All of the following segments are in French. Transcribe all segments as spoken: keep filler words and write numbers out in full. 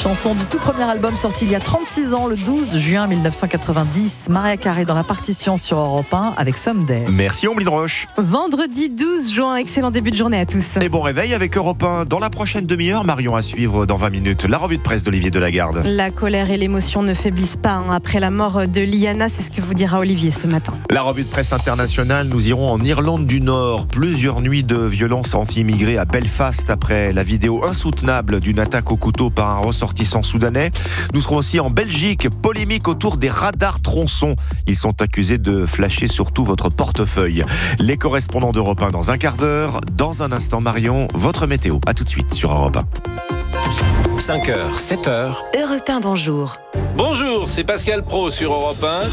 Chanson du tout premier album sorti il y a trente-six ans, le douze juin mille neuf cent quatre-vingt-dix. Mariah Carey dans la partition sur Europe un avec Someday. Merci Omblin Roche. Vendredi douze juin, excellent début de journée à tous. Et bon réveil avec Europe un. Dans la prochaine demi-heure, Marion à suivre dans vingt minutes la revue de presse d'Olivier Delagarde. La colère et l'émotion ne faiblissent pas hein. Après la mort de Liana, c'est ce que vous dira Olivier ce matin. La revue de presse internationale, nous irons en Irlande du Nord. Plusieurs nuits de violence anti-immigrés à Belfast après la vidéo insoutenable d'une attaque au couteau par un ressortissant soudanais. Nous serons aussi en Belgique, polémique autour des radars tronçons. Ils sont accusés de flasher surtout votre portefeuille. Les correspondants d'Europe un dans un quart d'heure. Dans un instant, Marion, votre météo. À tout de suite sur Europe un. cinq heures, sept heures. Europe un, bonjour. Bonjour, c'est Pascal Pro sur Europe un.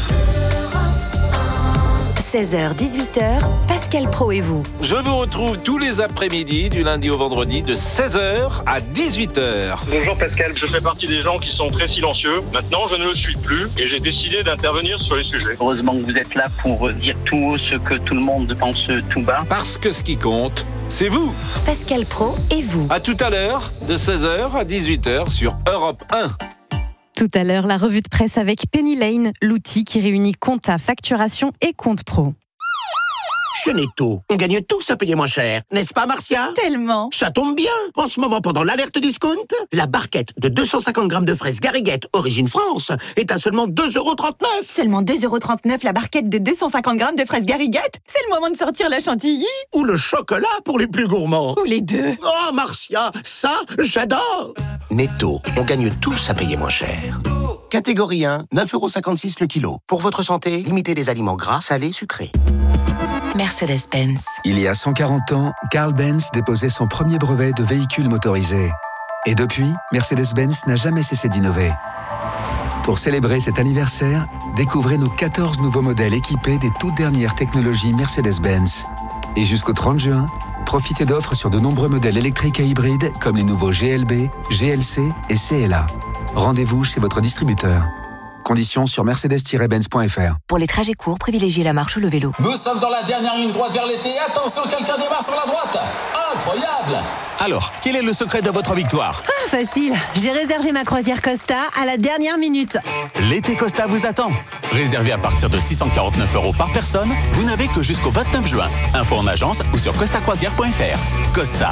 seize heures, dix-huit heures, Pascal Pro et vous. Je vous retrouve tous les après-midi, du lundi au vendredi, de seize heures à dix-huit heures. Bonjour Pascal, je fais partie des gens qui sont très silencieux. Maintenant, je ne le suis plus et j'ai décidé d'intervenir sur les sujets. Heureusement que vous êtes là pour dire tout haut ce que tout le monde pense tout bas. Parce que ce qui compte, c'est vous. Pascal Pro et vous. À tout à l'heure, de seize heures à dix-huit heures sur Europe un. Tout à l'heure, la revue de presse avec Penny Lane, l'outil qui réunit compta, facturation et compte pro. Chez Netto, on gagne tous à payer moins cher, n'est-ce pas Marcia? Tellement. Ça tombe bien. En ce moment, pendant l'alerte discount, la barquette de deux cent cinquante grammes de fraises Gariguette, origine France, est à seulement deux euros trente-neuf. Seulement deux euros trente-neuf la barquette de deux cent cinquante grammes de fraises Gariguette? C'est le moment de sortir la chantilly. Ou le chocolat pour les plus gourmands. Ou les deux. Oh Marcia, ça, j'adore. Netto, on gagne tous à payer moins cher. Catégorie un, neuf euros cinquante-six le kilo. Pour votre santé, limitez les aliments gras, salés, sucrés. Mercedes-Benz. Il y a cent quarante ans, Carl Benz déposait son premier brevet de véhicule motorisé. Et depuis, Mercedes-Benz n'a jamais cessé d'innover. Pour célébrer cet anniversaire, découvrez nos quatorze nouveaux modèles équipés des toutes dernières technologies Mercedes-Benz. Et jusqu'au trente juin, profitez d'offres sur de nombreux modèles électriques et hybrides comme les nouveaux G L B, G L C et C L A. Rendez-vous chez votre distributeur. Conditions sur mercedes tiret benz point f r. Pour les trajets courts, privilégiez la marche ou le vélo. Nous sommes dans la dernière ligne droite vers l'été. Attention, quelqu'un démarre sur la droite. Incroyable! Alors, quel est le secret de votre victoire? Ah, facile. J'ai réservé ma croisière Costa à la dernière minute. L'été Costa vous attend. Réservé à partir de six cent quarante-neuf euros par personne, vous n'avez que jusqu'au vingt-neuf juin. Info en agence ou sur costa croisière point f r. Costa.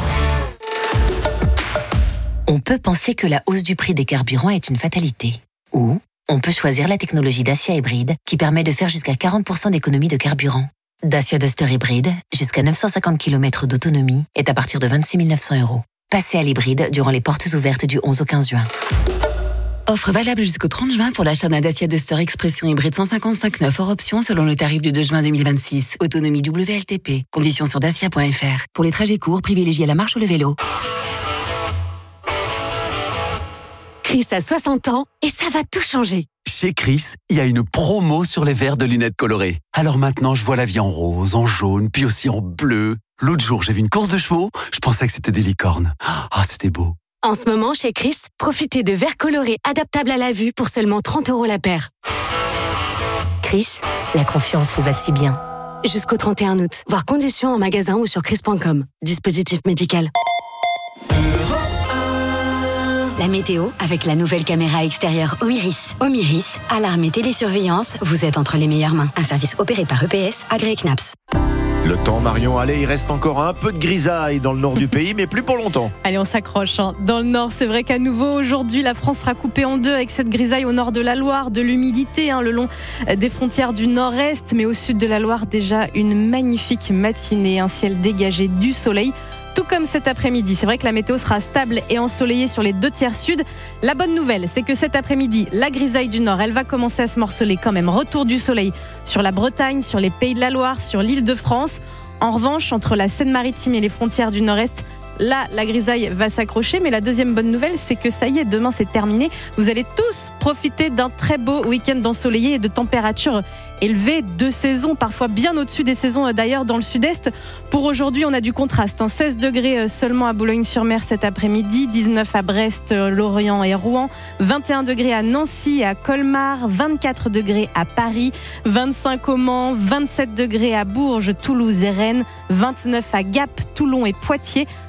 On peut penser que la hausse du prix des carburants est une fatalité. Ou on peut choisir la technologie Dacia Hybride qui permet de faire jusqu'à quarante pour cent d'économie de carburant. Dacia Duster Hybride, jusqu'à neuf cent cinquante kilomètres d'autonomie, est à partir de vingt-six mille neuf cents euros. Passez à l'hybride durant les portes ouvertes du onze au quinze juin. Offre valable jusqu'au trente juin pour l'achat d'un Dacia Duster Expression Hybride cent cinquante-cinq neuf hors option selon le tarif du deux juin deux mille vingt-six. Autonomie W L T P. Conditions sur dacia point f r. Pour les trajets courts, privilégiez la marche ou le vélo. Chris a soixante ans et ça va tout changer. Chez Chris, il y a une promo sur les verres de lunettes colorées. Alors maintenant, je vois la vie en rose, en jaune, puis aussi en bleu. L'autre jour, j'ai vu une course de chevaux, je pensais que c'était des licornes. Ah, c'était beau. En ce moment, chez Chris, profitez de verres colorés adaptables à la vue pour seulement trente euros la paire. Chris, la confiance vous va si bien. Jusqu'au trente et un août. Voir conditions en magasin ou sur chris point com. Dispositif médical. La météo avec la nouvelle caméra extérieure Omiris. Omiris, alarme et télésurveillance, vous êtes entre les meilleures mains. Un service opéré par E P S, agréé C N A P S. Le temps, Marion, allez, il reste encore un peu de grisaille dans le nord du pays, mais plus pour longtemps. Allez, on s'accroche. Hein. Dans le nord, c'est vrai qu'à nouveau, aujourd'hui, la France sera coupée en deux avec cette grisaille au nord de la Loire, de l'humidité hein, le long des frontières du nord-est, mais au sud de la Loire, déjà une magnifique matinée, un ciel dégagé, du soleil. Tout comme cet après-midi. C'est vrai que la météo sera stable et ensoleillée sur les deux tiers sud. La bonne nouvelle, c'est que cet après-midi, la grisaille du Nord, elle va commencer à se morceler quand même. Retour du soleil sur la Bretagne, sur les Pays de la Loire, sur l'île de France. En revanche, entre la Seine-Maritime et les frontières du Nord-Est, là, la grisaille va s'accrocher. Mais la deuxième bonne nouvelle, c'est que ça y est, demain, c'est terminé. Vous allez tous profiter d'un très beau week-end ensoleillé et de températures élevées de saison, parfois bien au-dessus des saisons d'ailleurs dans le sud-est. Pour aujourd'hui, on a du contraste. Hein. seize degrés seulement à Boulogne-sur-Mer cet après-midi, dix-neuf à Brest, Lorient et Rouen, vingt et un degrés à Nancy et à Colmar, vingt-quatre degrés à Paris, vingt-cinq au Mans, vingt-sept degrés à Bourges, Toulouse et Rennes, vingt-neuf à Gap, Toulon et Poitiers,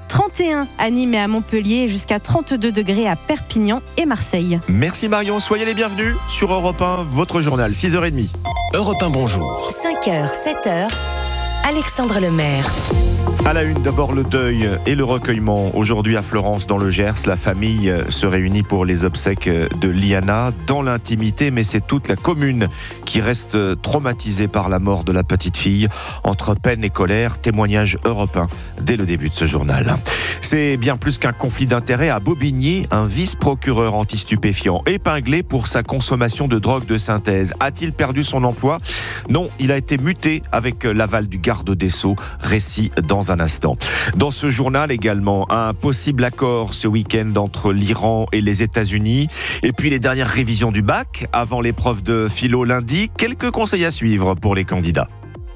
trente et un à Nîmes et à Montpellier et jusqu'à trente-deux degrés à Perpignan et Marseille. Merci Marion, soyez les bienvenus sur Europe un, votre journal, six heures trente. Europe un, bonjour. cinq heures, sept heures, Alexandre Lemaire. À la une, d'abord le deuil et le recueillement. Aujourd'hui à Florence, dans le Gers, la famille se réunit pour les obsèques de Liana dans l'intimité, mais c'est toute la commune qui reste traumatisée par la mort de la petite fille. Entre peine et colère, témoignage européen dès le début de ce journal. C'est bien plus qu'un conflit d'intérêts. À Bobigny, un vice-procureur anti-stupéfiant épinglé pour sa consommation de drogue de synthèse. A-t-il perdu son emploi ? Non, il a été muté avec l'aval du garde des Sceaux. Récit dans un instant. Dans ce journal également, un possible accord ce week-end entre l'Iran et les États-Unis. Et puis les dernières révisions du bac avant l'épreuve de philo lundi. Quelques conseils à suivre pour les candidats.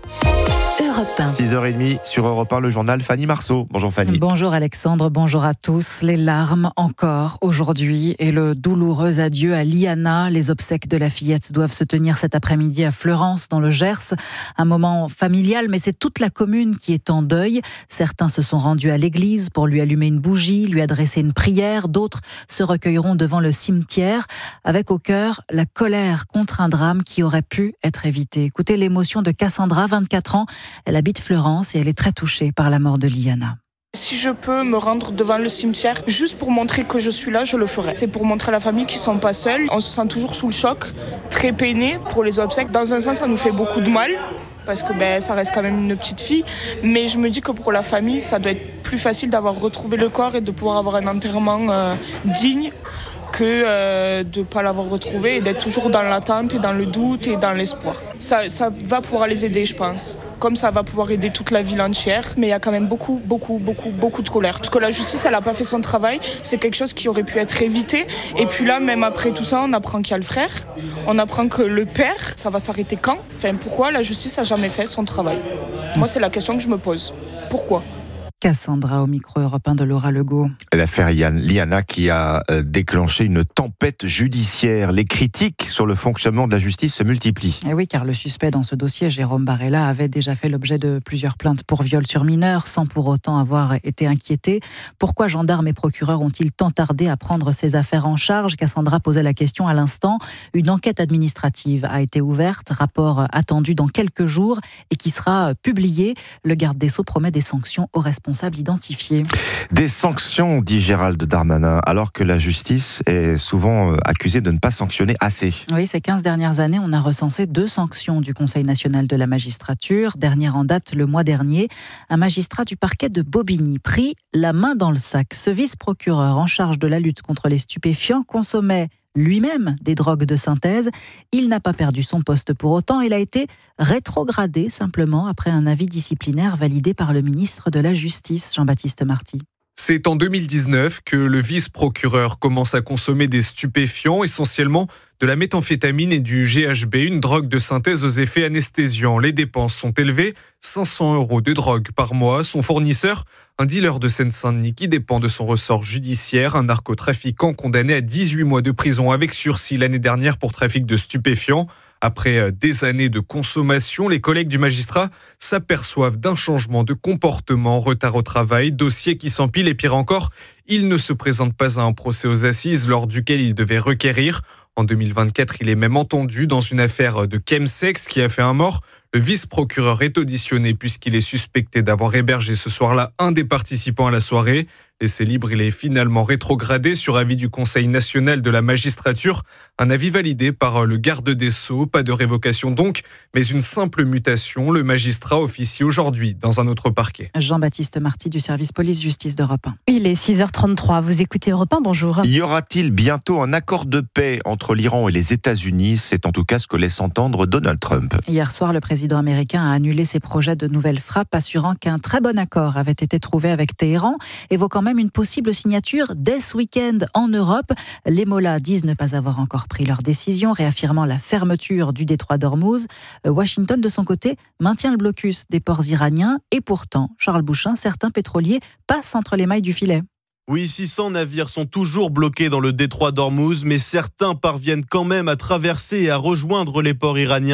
six heures trente sur Europe un, le journal Fanny Marceau. Bonjour Fanny. Bonjour Alexandre, bonjour à tous. Les larmes encore aujourd'hui et le douloureux adieu à Liana. Les obsèques de la fillette doivent se tenir cet après-midi à Fleurance, dans le Gers. Un moment familial, mais c'est toute la commune qui est en deuil. Certains se sont rendus à l'église pour lui allumer une bougie, lui adresser une prière. D'autres se recueilleront devant le cimetière, avec au cœur la colère contre un drame qui aurait pu être évité. Écoutez l'émotion de Cassandra, vingt-quatre ans. Elle habite Fleurance et elle est très touchée par la mort de Liana. Si je peux me rendre devant le cimetière, juste pour montrer que je suis là, je le ferai. C'est pour montrer à la famille qu'ils ne sont pas seuls. On se sent toujours sous le choc, très peiné pour les obsèques. Dans un sens, ça nous fait beaucoup de mal, parce que ben, ça reste quand même une petite fille. Mais je me dis que pour la famille, ça doit être plus facile d'avoir retrouvé le corps et de pouvoir avoir un enterrement euh, digne que euh, de ne pas l'avoir retrouvé et d'être toujours dans l'attente et dans le doute et dans l'espoir. Ça, ça va pouvoir les aider, je pense. Comme ça va pouvoir aider toute la ville entière. Mais il y a quand même beaucoup, beaucoup, beaucoup, beaucoup de colère. Parce que la justice, elle n'a pas fait son travail. C'est quelque chose qui aurait pu être évité. Et puis là, même après tout ça, on apprend qu'il y a le frère. On apprend que le père, ça va s'arrêter quand ? Enfin, pourquoi la justice n'a jamais fait son travail ? Moi, c'est la question que je me pose. Pourquoi ? Cassandra au micro européen de Laura Legault. L'affaire Liana qui a déclenché une tempête judiciaire. Les critiques sur le fonctionnement de la justice se multiplient. Et oui, car le suspect dans ce dossier, Jérôme Barella, avait déjà fait l'objet de plusieurs plaintes pour viol sur mineur, sans pour autant avoir été inquiété. Pourquoi gendarmes et procureurs ont-ils tant tardé à prendre ces affaires en charge ? Cassandra posait la question à l'instant. Une enquête administrative a été ouverte, rapport attendu dans quelques jours et qui sera publié. Le garde des Sceaux promet des sanctions aux responsables identifiés. Des sanctions, dit Gérald Darmanin, alors que la justice est souvent accusée de ne pas sanctionner assez. Oui, ces quinze dernières années, on a recensé deux sanctions du Conseil national de la magistrature. Dernière en date, le mois dernier, un magistrat du parquet de Bobigny prit la main dans le sac. Ce vice-procureur en charge de la lutte contre les stupéfiants consommait lui-même des drogues de synthèse. Il n'a pas perdu son poste pour autant. Il a été rétrogradé simplement après un avis disciplinaire validé par le ministre de la Justice, Jean-Baptiste Marty. C'est en deux mille dix-neuf que le vice-procureur commence à consommer des stupéfiants, essentiellement de la méthamphétamine et du G H B, une drogue de synthèse aux effets anesthésiants. Les dépenses sont élevées, cinq cents euros de drogue par mois. Son fournisseur, un dealer de Seine-Saint-Denis qui dépend de son ressort judiciaire, un narcotrafiquant condamné à dix-huit mois de prison avec sursis l'année dernière pour trafic de stupéfiants. Après des années de consommation, les collègues du magistrat s'aperçoivent d'un changement de comportement, retard au travail, dossier qui s'empile et pire encore, il ne se présente pas à un procès aux assises lors duquel il devait requérir. En deux mille vingt-quatre, il est même entendu dans une affaire de chemsex qui a fait un mort. Le vice-procureur est auditionné puisqu'il est suspecté d'avoir hébergé ce soir-là un des participants à la soirée. Laissé libre, il est finalement rétrogradé sur avis du Conseil national de la magistrature. Un avis validé par le garde des Sceaux. Pas de révocation donc, mais une simple mutation. Le magistrat officie aujourd'hui dans un autre parquet. Jean-Baptiste Marty du service police-justice d'Europe un. Il est six heures trente-trois, vous écoutez Europe un, bonjour. Y aura-t-il bientôt un accord de paix entre l'Iran et les États-Unis ? C'est en tout cas ce que laisse entendre Donald Trump. Hier soir, le président américain a annulé ses projets de nouvelles frappes, assurant qu'un très bon accord avait été trouvé avec Téhéran, évoquant même une possible signature dès ce week-end en Europe. Les mollahs disent ne pas avoir encore pris leur décision, réaffirmant la fermeture du détroit d'Ormuz. Washington, de son côté, maintient le blocus des ports iraniens et pourtant, Charles Bouchin, certains pétroliers passent entre les mailles du filet. Oui, six cents navires sont toujours bloqués dans le détroit d'Ormuz, mais certains parviennent quand même à traverser et à rejoindre les ports iraniens.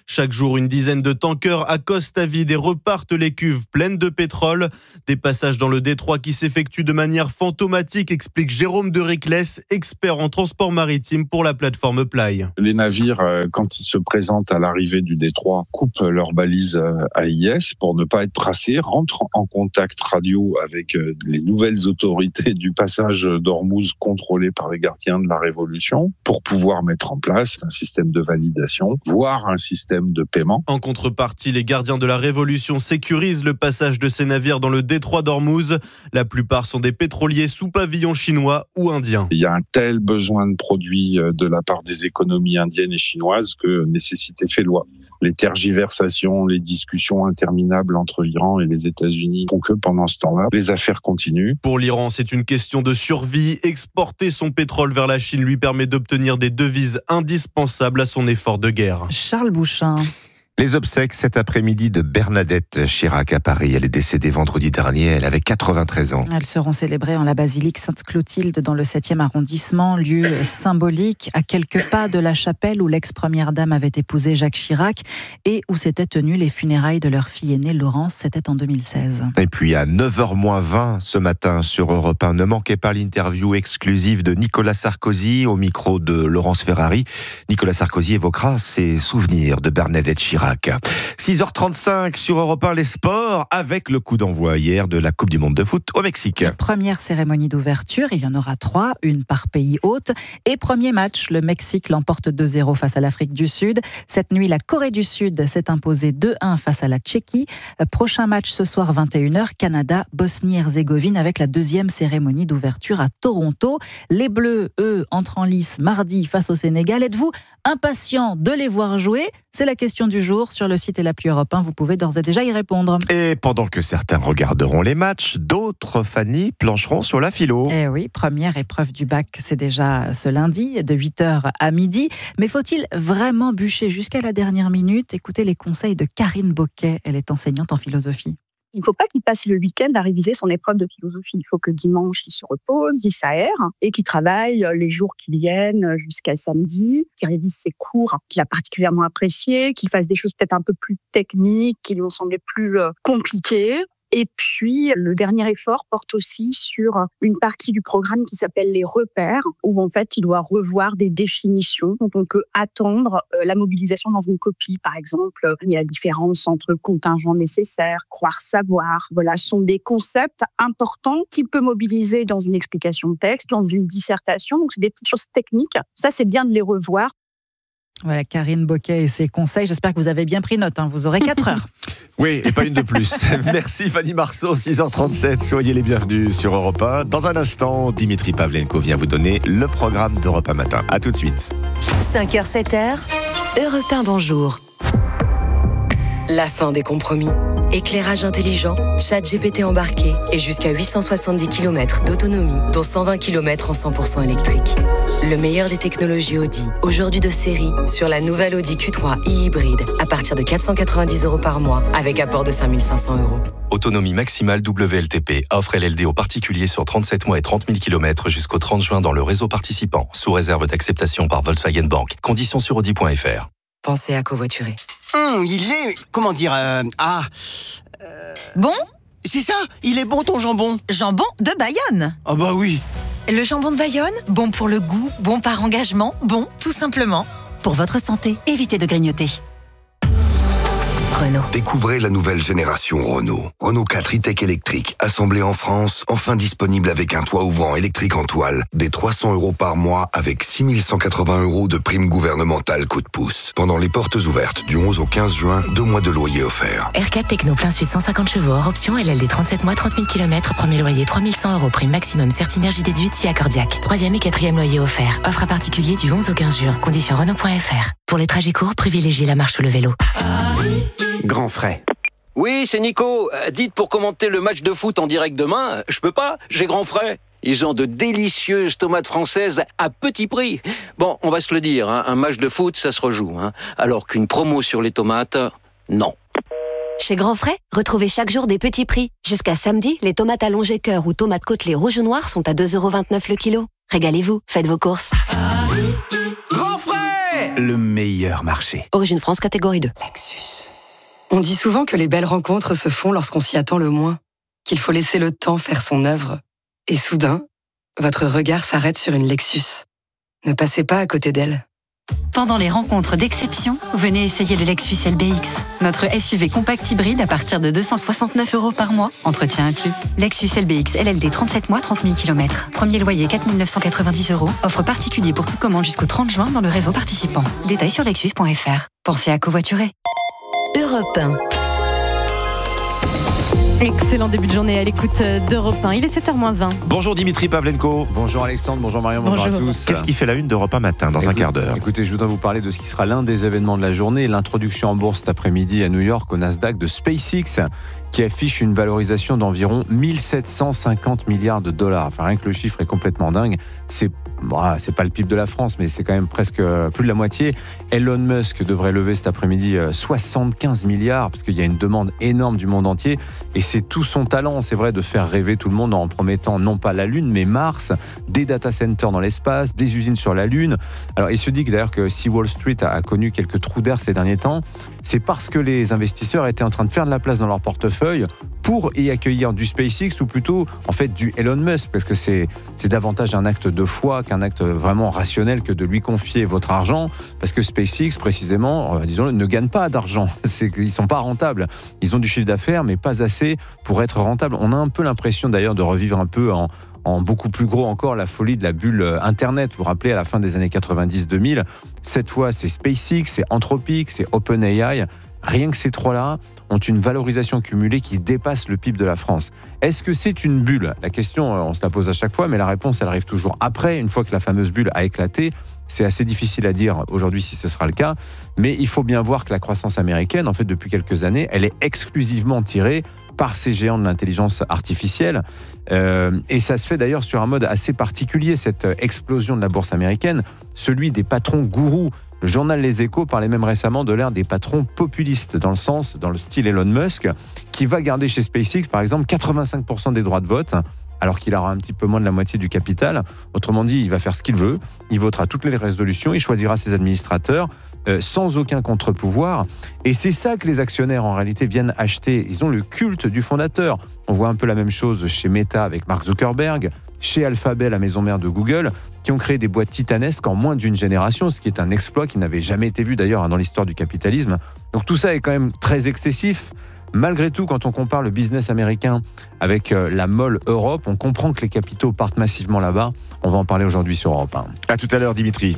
Chaque jour, une dizaine de tankers accostent à vide et repartent les cuves pleines de pétrole. Des passages dans le détroit qui s'effectuent de manière fantomatique, explique Jérôme de Riclès, expert en transport maritime pour la plateforme Play. Les navires, quand ils se présentent à l'arrivée du détroit, coupent leurs balises A I S pour ne pas être tracés, rentrent en contact radio avec les nouvelles autorités du passage d'Ormuz contrôlées par les gardiens de la Révolution pour pouvoir mettre en place un système de validation, voire un système de paiement. En contrepartie, les gardiens de la Révolution sécurisent le passage de ces navires dans le détroit d'Ormuz. La plupart sont des pétroliers sous pavillon chinois ou indien. Il y a un tel besoin de produits de la part des économies indiennes et chinoises que nécessité fait loi. Les tergiversations, les discussions interminables entre l'Iran et les États-Unis font que pendant ce temps-là, les affaires continuent. Pour l'Iran, c'est une question de survie. Exporter son pétrole vers la Chine lui permet d'obtenir des devises indispensables à son effort de guerre. Charles Bouchin. Les obsèques cet après-midi de Bernadette Chirac à Paris. Elle est décédée vendredi dernier, elle avait quatre-vingt-treize ans. Elles seront célébrées en la basilique Sainte-Clotilde dans le septième arrondissement, lieu symbolique à quelques pas de la chapelle où l'ex-première dame avait épousé Jacques Chirac et où s'étaient tenues les funérailles de leur fille aînée Laurence, c'était en deux mille seize. Et puis à neuf heures moins vingt ce matin sur Europe un, ne manquez pas l'interview exclusive de Nicolas Sarkozy au micro de Laurence Ferrari. Nicolas Sarkozy évoquera ses souvenirs de Bernadette Chirac. six heures trente-cinq sur Europe un, les sports, avec le coup d'envoi hier de la Coupe du Monde de foot au Mexique. Première cérémonie d'ouverture, il y en aura trois, une par pays hôte. Et premier match, le Mexique l'emporte deux zéro face à l'Afrique du Sud. Cette nuit, la Corée du Sud s'est imposée deux un face à la Tchéquie. Prochain match ce soir, vingt et une heures, Canada, Bosnie-Herzégovine, avec la deuxième cérémonie d'ouverture à Toronto. Les Bleus, eux, entrent en lice mardi face au Sénégal. Êtes-vous impatient de les voir jouer ? C'est la question du jour sur le site et l'appli Europe un. Vous pouvez d'ores et déjà y répondre. Et pendant que certains regarderont les matchs, d'autres, Fanny, plancheront sur la philo. Eh oui, première épreuve du bac, c'est déjà ce lundi, de huit heures à midi. Mais faut-il vraiment bûcher jusqu'à la dernière minute ? Écoutez les conseils de Karine Boquet. Elle est enseignante en philosophie. Il ne faut pas qu'il passe le week-end à réviser son épreuve de philosophie. Il faut que dimanche, il se repose, il s'aère et qu'il travaille les jours qui viennent jusqu'à samedi, qu'il révise ses cours qu'il a particulièrement appréciés, qu'il fasse des choses peut-être un peu plus techniques, qui lui ont semblé plus compliquées. Et puis, le dernier effort porte aussi sur une partie du programme qui s'appelle les repères, où en fait, il doit revoir des définitions. Donc, on peut attendre la mobilisation dans une copie, par exemple. Il y a la différence entre contingent nécessaire, croire savoir. Voilà, ce sont des concepts importants qu'il peut mobiliser dans une explication de texte, dans une dissertation. Donc, c'est des petites choses techniques. Ça, c'est bien de les revoir. Voilà, Karine Boquet et ses conseils. J'espère que vous avez bien pris note. Hein. Vous aurez quatre heures. Oui, et pas une de plus. Merci Fanny Marceau, six heures trente-sept. Soyez les bienvenus sur Europe un. Dans un instant, Dimitri Pavlenko vient vous donner le programme d'Europe un matin. À tout de suite. cinq heures, sept heures, Europe un, bonjour. La fin des compromis. Éclairage intelligent, chat G P T embarqué et jusqu'à huit cent soixante-dix kilomètres d'autonomie, dont cent vingt kilomètres en cent pour cent électrique. Le meilleur des technologies Audi, aujourd'hui de série, sur la nouvelle Audi Q trois e-hybride, à partir de quatre cent quatre-vingt-dix euros par mois, avec apport de cinq mille cinq cents euros. Autonomie maximale W L T P, offre L L D aux particuliers sur trente-sept mois et trente mille kilomètres jusqu'au trente juin dans le réseau participant, sous réserve d'acceptation par Volkswagen Bank. Conditions sur audi point f r. Pensez à covoiturer. Hum, il est... Comment dire euh, Ah... Euh, bon ? C'est ça, il est bon ton jambon. Jambon de Bayonne. Ah bah oui. Le jambon de Bayonne, bon pour le goût, bon par engagement, bon tout simplement. Pour votre santé, évitez de grignoter. Renault. Découvrez la nouvelle génération Renault. Renault quatre e-tech électrique, assemblé en France, enfin disponible avec un toit ouvrant électrique en toile, des trois cents euros par mois avec six mille cent quatre-vingts euros de prime gouvernementale coup de pouce. Pendant les portes ouvertes du onze au quinze juin, deux mois de loyer offerts. R quatre Techno plein sud cent cinquante chevaux hors option, L L D trente-sept mois, trente mille kilomètres, premier loyer trois mille cent euros, prime maximum Certinergie déduite si accordiaque. Troisième et quatrième loyer offert. Offre à particulier du onze au quinze juin. Conditions Renault point f r. Pour les trajets courts, privilégiez la marche ou le vélo. Grand frais. Oui, c'est Nico. Euh, dites pour commenter le match de foot en direct demain, je peux pas, j'ai grand frais. Ils ont de délicieuses tomates françaises à petit prix. Bon, on va se le dire, hein, un match de foot, ça se rejoue. Hein, alors qu'une promo sur les tomates, non. Chez Grand Frais, retrouvez chaque jour des petits prix. Jusqu'à samedi, les tomates allongées cœur ou tomates côtelées rouge ou noir sont à deux euros vingt-neuf le kilo. Régalez-vous, faites vos courses. Grand frais, le meilleur marché. Origine France, catégorie deux. Lexus. On dit souvent que les belles rencontres se font lorsqu'on s'y attend le moins, qu'il faut laisser le temps faire son œuvre. Et soudain, votre regard s'arrête sur une Lexus. Ne passez pas à côté d'elle. Pendant les rencontres d'exception, venez essayer le Lexus L B X. Notre S U V compact hybride à partir de deux cent soixante-neuf euros par mois, entretien inclus. Lexus L B X L L D trente-sept mois, trente mille kilomètres. Premier loyer quatre mille neuf cent quatre-vingt-dix euros. Offre particulier pour toute commande jusqu'au trente juin dans le réseau participant. Détails sur lexus point f r. Pensez à covoiturer. Europe un. Excellent début de journée à l'écoute d'Europe un. Il est sept heures moins vingt. Bonjour Dimitri Pavlenko. Bonjour Alexandre, bonjour Marion, bonjour, bonjour à tous. Qu'est-ce qui fait la une d'Europe un matin dans Écoute, un quart d'heure? Écoutez, je voudrais vous parler de ce qui sera l'un des événements de la journée, l'introduction en bourse cet après-midi à New York au Nasdaq de SpaceX, qui affiche une valorisation d'environ mille sept cent cinquante milliards de dollars. Enfin, rien que le chiffre est complètement dingue. C'est Bah, c'est pas le P I B de la France, mais c'est quand même presque plus de la moitié. Elon Musk devrait lever cet après-midi soixante-quinze milliards, parce qu'il y a une demande énorme du monde entier. Et c'est tout son talent, c'est vrai, de faire rêver tout le monde en promettant non pas la Lune, mais Mars, des data centers dans l'espace, des usines sur la Lune. Alors, il se dit que d'ailleurs que si Wall Street a connu quelques trous d'air ces derniers temps, c'est parce que les investisseurs étaient en train de faire de la place dans leur portefeuille pour y accueillir du SpaceX, ou plutôt en fait du Elon Musk, parce que c'est, c'est davantage un acte de foi qu'un acte vraiment rationnel que de lui confier votre argent, parce que SpaceX précisément, euh, disons-le, ne gagne pas d'argent. C'est qu'ils sont pas rentables. Ils ont du chiffre d'affaires, mais pas assez pour être rentables. On a un peu l'impression d'ailleurs de revivre un peu en en beaucoup plus gros encore la folie de la bulle Internet. Vous vous rappelez, à la fin des années quatre-vingt-dix deux mille, cette fois c'est SpaceX, c'est Anthropic, c'est OpenAI. Rien que ces trois-là ont une valorisation cumulée qui dépasse le P I B de la France. Est-ce que c'est une bulle? La question, on se la pose à chaque fois, mais la réponse, elle arrive toujours après, une fois que la fameuse bulle a éclaté. C'est assez difficile à dire aujourd'hui si ce sera le cas, mais il faut bien voir que la croissance américaine, en fait, depuis quelques années, elle est exclusivement tirée par ces géants de l'intelligence artificielle. Euh, et ça se fait d'ailleurs sur un mode assez particulier, cette explosion de la bourse américaine, celui des patrons gourous. Le journal Les Échos parlait même récemment de l'ère des patrons populistes, dans le sens, dans le style Elon Musk, qui va garder chez SpaceX, par exemple, quatre-vingt-cinq pour cent des droits de vote, alors qu'il aura un petit peu moins de la moitié du capital. Autrement dit, il va faire ce qu'il veut, il votera toutes les résolutions, il choisira ses administrateurs, euh, sans aucun contre-pouvoir. Et c'est ça que les actionnaires, en réalité, viennent acheter. Ils ont le culte du fondateur. On voit un peu la même chose chez Meta avec Mark Zuckerberg, chez Alphabet, la maison mère de Google, qui ont créé des boîtes titanesques en moins d'une génération, ce qui est un exploit qui n'avait jamais été vu d'ailleurs dans l'histoire du capitalisme. Donc tout ça est quand même très excessif. Malgré tout, quand on compare le business américain avec la molle Europe, on comprend que les capitaux partent massivement là-bas. On va en parler aujourd'hui sur Europe un. À tout à l'heure, Dimitri.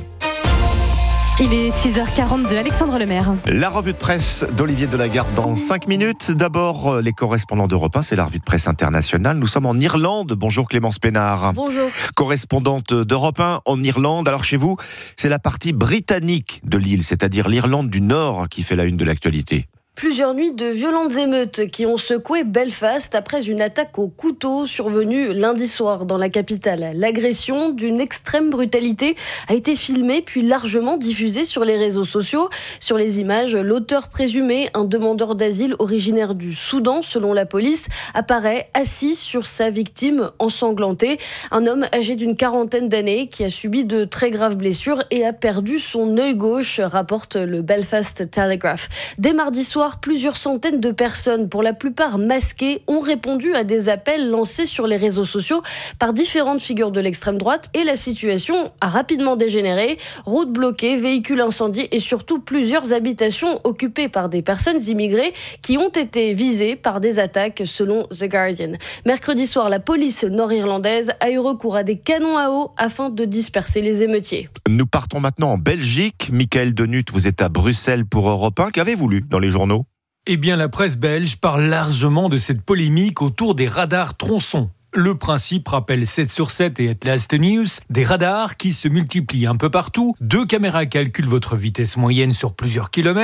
Il est six heures quarante-deux, Alexandre Lemaire. La revue de presse d'Olivier Delagarde dans cinq minutes. D'abord, les correspondants d'Europe un, c'est la revue de presse internationale. Nous sommes en Irlande. Bonjour Clémence Pénard. Bonjour. Correspondante d'Europe un en Irlande. Alors chez vous, c'est la partie britannique de l'île, c'est-à-dire l'Irlande du Nord, qui fait la une de l'actualité. Plusieurs nuits de violentes émeutes qui ont secoué Belfast après une attaque au couteau survenue lundi soir dans la capitale. L'agression d'une extrême brutalité a été filmée puis largement diffusée sur les réseaux sociaux. Sur les images, l'auteur présumé, un demandeur d'asile originaire du Soudan selon la police, apparaît assis sur sa victime ensanglantée. Un homme âgé d'une quarantaine d'années qui a subi de très graves blessures et a perdu son œil gauche, rapporte le Belfast Telegraph. Dès mardi soir, plusieurs centaines de personnes, pour la plupart masquées, ont répondu à des appels lancés sur les réseaux sociaux par différentes figures de l'extrême droite et la situation a rapidement dégénéré. Routes bloquées, véhicules incendiés et surtout plusieurs habitations occupées par des personnes immigrées qui ont été visées par des attaques selon The Guardian. Mercredi soir, la police nord-irlandaise a eu recours à des canons à eau afin de disperser les émeutiers. Nous partons maintenant en Belgique. Michael Denut, vous êtes à Bruxelles pour Europe un. Qu'avez-vous lu dans les journaux ? Eh bien, la presse belge parle largement de cette polémique autour des radars tronçons. Le principe rappelle sept sur sept et Atlas News, des radars qui se multiplient un peu partout. Deux caméras calculent votre vitesse moyenne sur plusieurs kilomètres.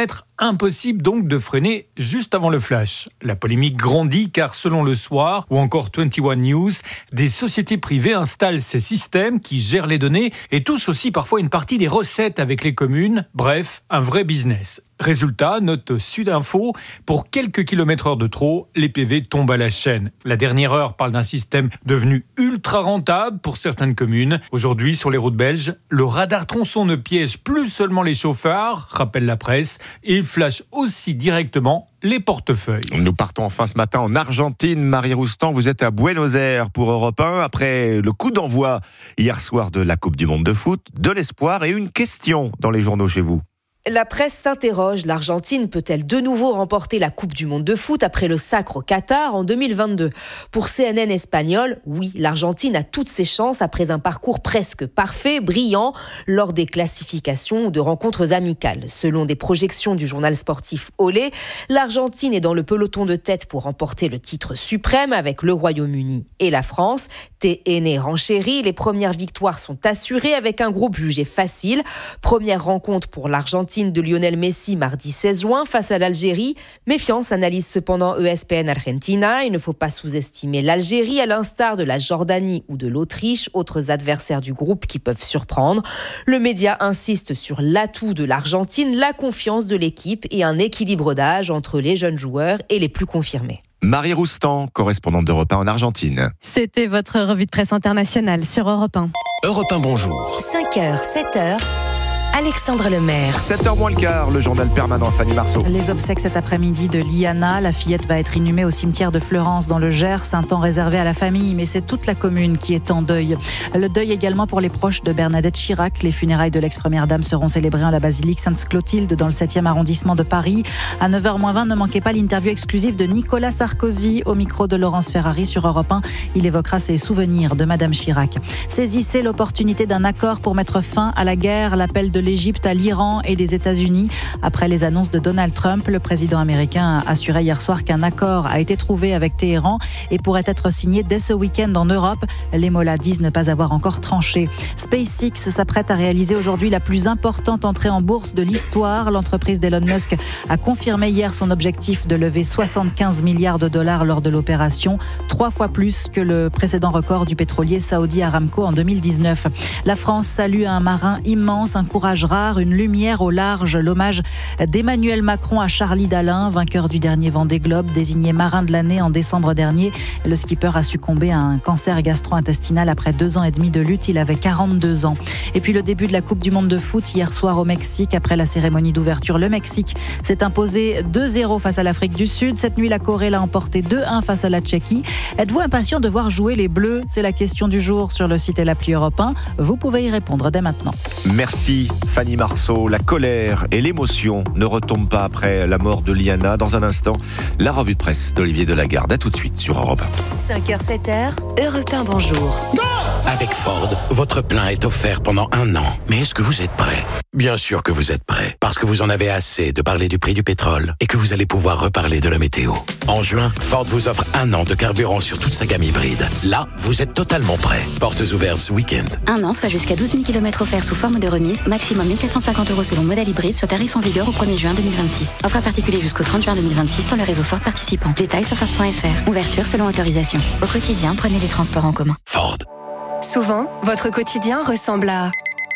impossible donc de freiner juste avant le flash. La polémique grandit car selon Le Soir ou encore vingt et un News, des sociétés privées installent ces systèmes qui gèrent les données et touchent aussi parfois une partie des recettes avec les communes. Bref, un vrai business. Résultat, note Sudinfo, pour quelques kilomètres heure de trop, les P V tombent à la chaîne. La dernière heure parle d'un système devenu ultra rentable pour certaines communes. Aujourd'hui, sur les routes belges, le radar tronçon ne piège plus seulement les chauffards, rappelle la presse, et il flash aussi directement les portefeuilles. Nous partons enfin ce matin en Argentine. Marie Roustan, vous êtes à Buenos Aires pour Europe un. Après le coup d'envoi hier soir de la Coupe du Monde de foot, de l'espoir et une question dans les journaux chez vous. La presse s'interroge, l'Argentine peut-elle de nouveau remporter la Coupe du Monde de foot après le sacre au Qatar en deux mille vingt-deux ? Pour C N N espagnol, oui, l'Argentine a toutes ses chances après un parcours presque parfait, brillant, lors des classifications ou de rencontres amicales. Selon des projections du journal sportif Olé, l'Argentine est dans le peloton de tête pour remporter le titre suprême avec le Royaume-Uni et la France. T N renchérit, les premières victoires sont assurées avec un groupe jugé facile. Première rencontre pour l'Argentine de Lionel Messi mardi seize juin face à l'Algérie. Méfiance, analyse cependant E S P N Argentina. Il ne faut pas sous-estimer l'Algérie à l'instar de la Jordanie ou de l'Autriche, autres adversaires du groupe qui peuvent surprendre. Le média insiste sur l'atout de l'Argentine, la confiance de l'équipe et un équilibre d'âge entre les jeunes joueurs et les plus confirmés. Marie Roustan, correspondante d'Europe un en Argentine. C'était votre revue de presse internationale sur Europe un. Europe un, bonjour. cinq heures, sept heures. Alexandre Lemaire. sept heures moins le quart, le journal permanent Fanny Marceau. Les obsèques cet après-midi de Liana. La fillette va être inhumée au cimetière de Fleurance dans le Gers. Un temps réservé à la famille, mais c'est toute la commune qui est en deuil. Le deuil également pour les proches de Bernadette Chirac. Les funérailles de l'ex-première dame seront célébrées en la basilique Sainte-Clotilde dans le septième arrondissement de Paris. À neuf heures moins vingt, ne manquez pas l'interview exclusive de Nicolas Sarkozy au micro de Laurence Ferrari sur Europe un. Il évoquera ses souvenirs de Madame Chirac. Saisissez l'opportunité d'un accord pour mettre fin à la guerre. L'appel de l'Égypte à l'Iran et des États-Unis. Après les annonces de Donald Trump, le président américain a assuré hier soir qu'un accord a été trouvé avec Téhéran et pourrait être signé dès ce week-end en Europe. Les Mollahs disent ne pas avoir encore tranché. SpaceX s'apprête à réaliser aujourd'hui la plus importante entrée en bourse de l'histoire. L'entreprise d'Elon Musk a confirmé hier son objectif de lever soixante-quinze milliards de dollars lors de l'opération, trois fois plus que le précédent record du pétrolier Saudi Aramco en deux mille dix-neuf. La France salue un marin immense, un courage rare, une lumière au large, l'hommage d'Emmanuel Macron à Charlie Dalin, vainqueur du dernier Vendée Globe, désigné marin de l'année en décembre dernier. Le skipper a succombé à un cancer gastro-intestinal après deux ans et demi de lutte. Il avait quarante-deux ans. Et puis le début de la Coupe du Monde de foot hier soir au Mexique. Après la cérémonie d'ouverture, le Mexique s'est imposé deux zéro face à l'Afrique du Sud. Cette nuit, la Corée l'a emporté deux un face à la Tchéquie. Êtes-vous impatient de voir jouer les Bleus ? C'est la question du jour sur le site et l'appli Europe un. Vous pouvez y répondre dès maintenant. Merci Fanny Marceau. La colère et l'émotion ne retombent pas après la mort de Liana. Dans un instant, la revue de presse d'Olivier Delagarde. À tout de suite sur Europe un. cinq heures, sept heures, Europe un, bonjour. Avec Ford, votre plein est offert pendant un an. Mais est-ce que vous êtes prêt ? Bien sûr que vous êtes prêt, parce que vous en avez assez de parler du prix du pétrole et que vous allez pouvoir reparler de la météo. En juin, Ford vous offre un an de carburant sur toute sa gamme hybride. Là, vous êtes totalement prêt. Portes ouvertes ce week-end. Un an, soit jusqu'à douze mille kilomètres offerts sous forme de remise, maximum mille quatre cent cinquante euros selon modèle hybride sur tarif en vigueur au premier juin deux mille vingt-six. Offre à particulier jusqu'au trente juin deux mille vingt-six dans le réseau Ford participant. Détails sur Ford point F R. Ouverture selon autorisation. Au quotidien, prenez les transports en commun. Ford. Souvent, votre quotidien ressemble à...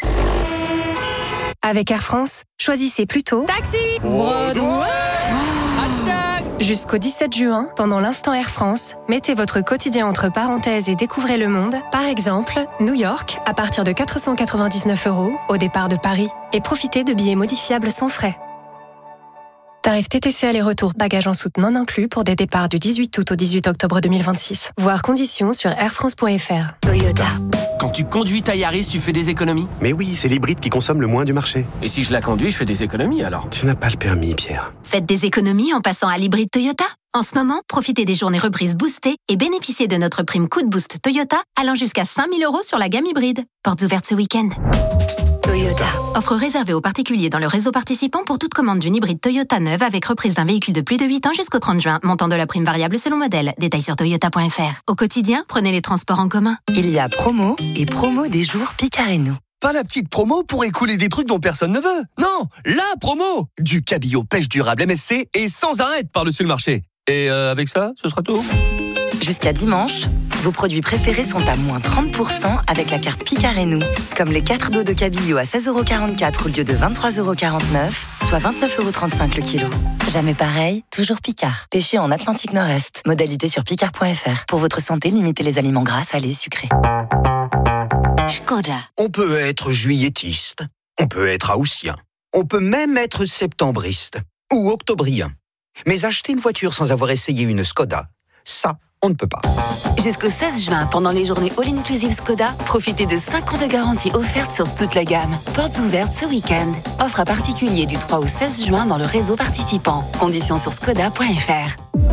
Avec Air France, choisissez plutôt... Taxi! Broadway. Jusqu'au dix-sept juin, pendant l'instant Air France, mettez votre quotidien entre parenthèses et découvrez le monde. Par exemple, New York, à partir de quatre cent quatre-vingt-dix-neuf euros au départ de Paris. Et profitez de billets modifiables sans frais. Tarif T T C aller-retour, bagages en soute non inclus pour des départs du dix-huit août au dix-huit octobre deux mille vingt-six. Voir conditions sur air france point f r. Toyota. Quand tu conduis ta Yaris, tu fais des économies ? Mais oui, c'est l'hybride qui consomme le moins du marché. Et si je la conduis, je fais des économies alors ? Tu n'as pas le permis, Pierre. Faites des économies en passant à l'hybride Toyota. En ce moment, profitez des journées reprises boostées et bénéficiez de notre prime coup de boost Toyota allant jusqu'à cinq mille euros sur la gamme hybride. Portes ouvertes ce week-end. Toyota. Offre réservée aux particuliers dans le réseau participant pour toute commande d'une hybride Toyota neuve avec reprise d'un véhicule de plus de huit ans jusqu'au trente juin. Montant de la prime variable selon modèle. Détails sur toyota point f r. Au quotidien, prenez les transports en commun. Il y a promo et promo des jours Picareno. Pas la petite promo pour écouler des trucs dont personne ne veut. Non, la promo. Du cabillaud pêche durable M S C et sans arrêt par-dessus le marché. Et euh, avec ça, ce sera tout. Jusqu'à dimanche, vos produits préférés sont à moins trente pour cent avec la carte Picard et nous. Comme les quatre dos de cabillaud à seize euros quarante-quatre au lieu de vingt-trois euros quarante-neuf, soit vingt-neuf euros trente-cinq le kilo. Jamais pareil, toujours Picard. Pêché en Atlantique Nord-Est. Modalité sur picard point f r. Pour votre santé, limitez les aliments gras, salés, sucrés. Škoda. On peut être juilletiste, on peut être haussien, on peut même être septembriste ou octobrien. Mais acheter une voiture sans avoir essayé une Škoda, ça, on ne peut pas. Jusqu'au seize juin, pendant les journées All-Inclusive Škoda, profitez de cinq ans de garantie offerte sur toute la gamme. Portes ouvertes ce week-end. Offre à particulier du trois au seize juin dans le réseau participant. Conditions sur škoda point f r.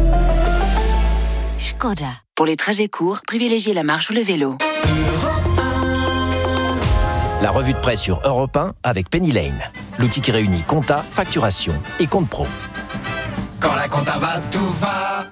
Škoda. Pour les trajets courts, privilégiez la marche ou le vélo. La revue de presse sur Europe un avec Penny Lane. L'outil qui réunit compta, facturation et compte pro. Quand la compta va, tout va.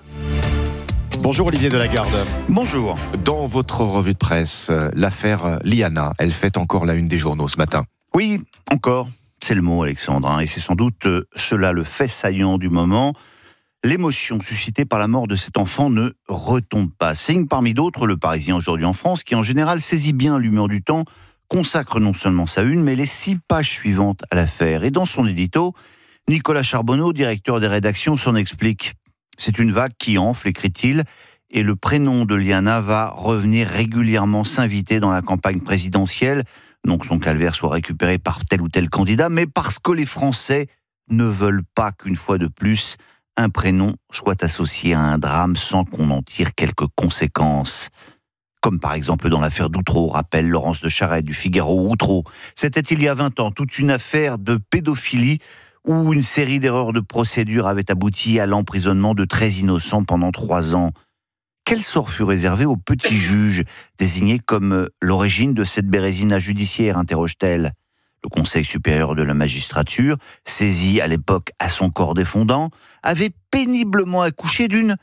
Bonjour Olivier Delagarde. Bonjour. Dans votre revue de presse, l'affaire Liana, elle fait encore la une des journaux ce matin. Oui, encore. C'est le mot, Alexandre. Hein, et c'est sans doute euh, cela le fait saillant du moment. L'émotion suscitée par la mort de cet enfant ne retombe pas. Signe parmi d'autres le Parisien aujourd'hui en France, qui en général saisit bien l'humeur du temps, consacre non seulement sa une, mais les six pages suivantes à l'affaire. Et dans son édito, Nicolas Charbonneau, directeur des rédactions, s'en explique. C'est une vague qui enfle, écrit-il, et le prénom de Liana va revenir régulièrement s'inviter dans la campagne présidentielle, non que son calvaire soit récupéré par tel ou tel candidat, mais parce que les Français ne veulent pas qu'une fois de plus, un prénom soit associé à un drame sans qu'on en tire quelques conséquences. Comme par exemple dans l'affaire d'Outreau, rappelle Laurence de Charette du Figaro. Outreau, c'était il y a vingt ans, toute une affaire de pédophilie où une série d'erreurs de procédure avait abouti à l'emprisonnement de treize innocents pendant trois ans. Quel sort fut réservé au petit juge, désigné comme l'origine de cette bérésina judiciaire, interroge-t-elle. Le Conseil supérieur de la magistrature, saisi à l'époque à son corps défendant, avait péniblement accouché d'une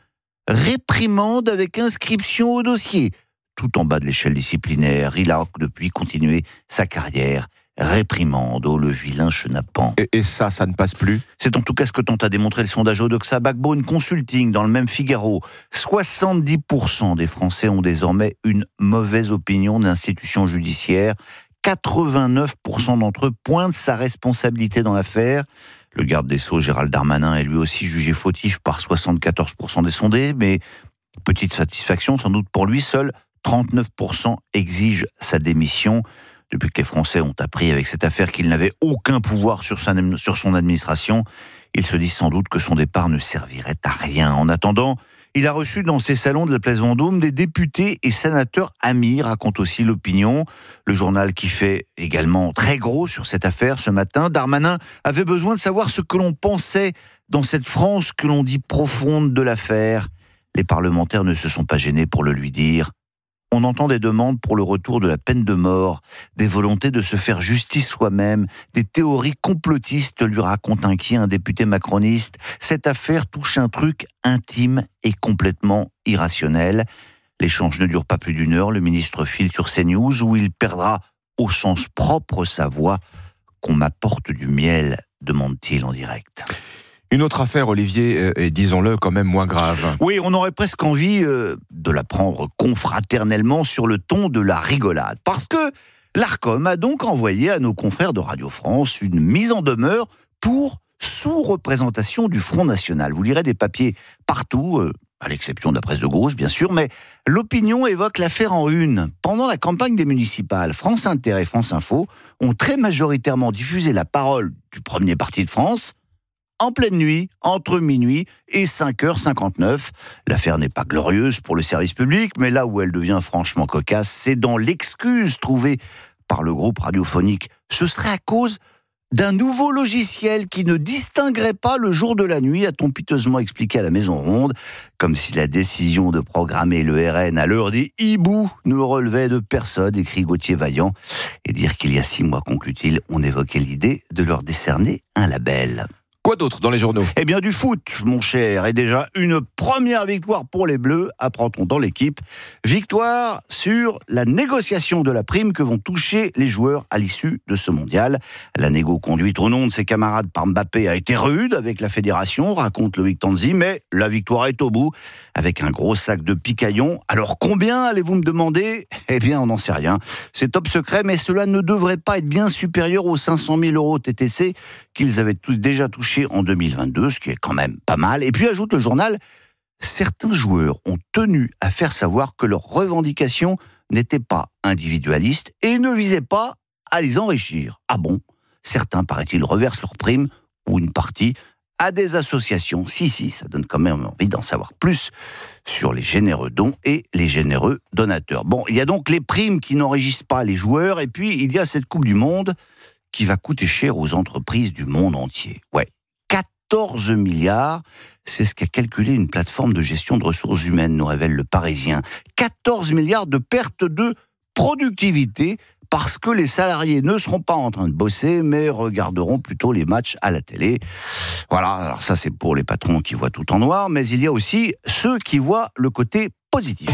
réprimande avec inscription au dossier. Tout en bas de l'échelle disciplinaire, il a depuis continué sa carrière. Réprimande, oh le vilain chenapan. Et, et ça, ça ne passe plus? C'est en tout cas ce que tente à démontrer le sondage Odoxa Backbone Consulting dans le même Figaro. soixante-dix pour cent des Français ont désormais une mauvaise opinion de l'institution judiciaire. quatre-vingt-neuf pour cent d'entre eux pointent sa responsabilité dans l'affaire. Le garde des Sceaux, Gérald Darmanin, est lui aussi jugé fautif par soixante-quatorze pour cent des sondés, mais petite satisfaction sans doute pour lui, seuls trente-neuf pour cent exigent sa démission. Depuis que les Français ont appris avec cette affaire qu'il n'avait aucun pouvoir sur, sa, sur son administration, ils se disent sans doute que son départ ne servirait à rien. En attendant, il a reçu dans ses salons de la place Vendôme des députés et sénateurs amis, raconte aussi l'opinion. Le journal qui fait également très gros sur cette affaire ce matin. Darmanin avait besoin de savoir ce que l'on pensait dans cette France que l'on dit profonde de l'affaire. Les parlementaires ne se sont pas gênés pour le lui dire. On entend des demandes pour le retour de la peine de mort, des volontés de se faire justice soi-même, des théories complotistes, lui raconte inquiet un député macroniste. Cette affaire touche un truc intime et complètement irrationnel. L'échange ne dure pas plus d'une heure. Le ministre file sur CNews où il perdra au sens propre sa voix. Qu'on m'apporte du miel, demande-t-il en direct. Une autre affaire, Olivier, et disons-le, quand même moins grave. Oui, on aurait presque envie euh, de la prendre confraternellement sur le ton de la rigolade. Parce que l'Arcom a donc envoyé à nos confrères de Radio France une mise en demeure pour sous-représentation du Front National. Vous lirez des papiers partout, euh, à l'exception de la presse de gauche, bien sûr, mais l'opinion évoque l'affaire en une. Pendant la campagne des municipales, France Inter et France Info ont très majoritairement diffusé la parole du premier parti de France en pleine nuit, entre minuit et cinq heures cinquante-neuf. L'affaire n'est pas glorieuse pour le service public, mais là où elle devient franchement cocasse, c'est dans l'excuse trouvée par le groupe radiophonique. Ce serait à cause d'un nouveau logiciel qui ne distinguerait pas le jour de la nuit, a-t-on piteusement expliqué à la Maison Ronde, comme si la décision de programmer le R N à l'heure des hiboux ne relevait de personne, écrit Gauthier Vaillant, et dire qu'il y a six mois, conclut-il, on évoquait l'idée de leur décerner un label. Quoi d'autre dans les journaux ? Eh bien du foot, mon cher, et déjà une première victoire pour les Bleus, apprend-on dans l'équipe. Victoire sur la négociation de la prime que vont toucher les joueurs à l'issue de ce mondial. La négo conduite au nom de ses camarades par Mbappé a été rude avec la fédération, raconte Loïc Tanzi, mais la victoire est au bout, avec un gros sac de picaillons. Alors combien allez-vous me demander ? Eh bien on n'en sait rien. C'est top secret, mais cela ne devrait pas être bien supérieur aux cinq cent mille euros T T C qu'ils avaient tous déjà touchés en deux mille vingt-deux, ce qui est quand même pas mal. Et puis ajoute le journal, certains joueurs ont tenu à faire savoir que leurs revendications n'étaient pas individualistes et ne visaient pas à les enrichir. Ah bon ? Certains, paraît-il, reversent leurs primes, ou une partie, à des associations. Si, si, ça donne quand même envie d'en savoir plus sur les généreux dons et les généreux donateurs. Bon, il y a donc les primes qui n'enrichissent pas les joueurs, et puis il y a cette Coupe du Monde qui va coûter cher aux entreprises du monde entier. Ouais. quatorze milliards, c'est ce qu'a calculé une plateforme de gestion de ressources humaines, nous révèle le Parisien. quatorze milliards de pertes de productivité parce que les salariés ne seront pas en train de bosser, mais regarderont plutôt les matchs à la télé. Voilà, alors ça c'est pour les patrons qui voient tout en noir, mais il y a aussi ceux qui voient le côté positif.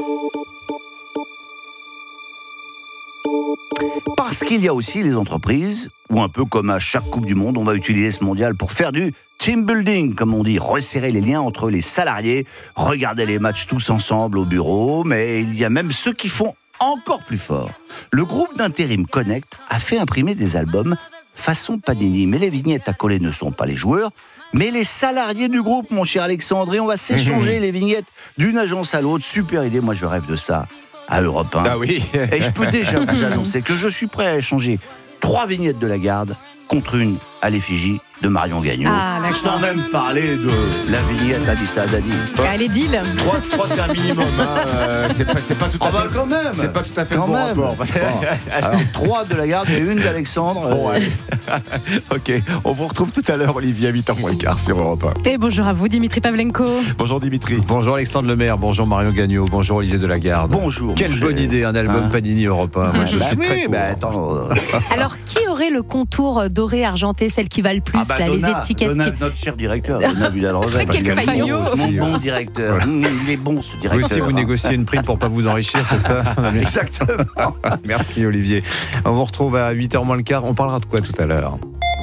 Parce qu'il y a aussi les entreprises où, un peu comme à chaque Coupe du Monde, on va utiliser ce mondial pour faire du team building, comme on dit, resserrer les liens entre les salariés, regarder les matchs tous ensemble au bureau, mais il y a même ceux qui font encore plus fort. Le groupe d'intérim Connect a fait imprimer des albums façon Panini, mais les vignettes à coller ne sont pas les joueurs, mais les salariés du groupe, mon cher Alexandre, et on va s'échanger les vignettes d'une agence à l'autre. Super idée, moi je rêve de ça. À Europe un. Ah oui. Et je peux déjà vous annoncer que je suis prêt à échanger trois vignettes de la Garde contre une à l'effigie de Marion Gagnon. Ah, sans même parler de la vignette Anissa Dadi. Allez, deal. trois, trois c'est un minimum. Hein. Euh, c'est, pas, c'est pas tout à oh fait. Bah quand même. C'est pas tout à fait quand le bon même. rapport. Bon. Alors trois de la Garde et une d'Alexandre. Bon, ouais. Ok, on vous retrouve tout à l'heure, Olivier, à huit heures moins le quart sur Europe un. Et bonjour à vous, Dimitri Pavlenko. Bonjour Dimitri. Bonjour Alexandre Lemaire, bonjour Marion Gagnon, bonjour Olivier Delagarde. Bonjour. Quelle bonne idée, un album hein Panini Europe un. Moi, bah je bah suis oui, très content. Bah attends. Alors, qui aurait le contour doré argenté, celle qui va le plus, ah bah là, Donna, les étiquettes Donna, qui... notre cher directeur, Donna Vidal-Rosel. Quel faillot. Mon bon directeur. Voilà. Mmh, il est bon ce directeur. Vous aussi, vous négociez une prime pour pas vous enrichir, c'est ça? Exactement. Merci Olivier. On vous retrouve à huit heures moins le quart. On parlera de quoi tout à l'heure?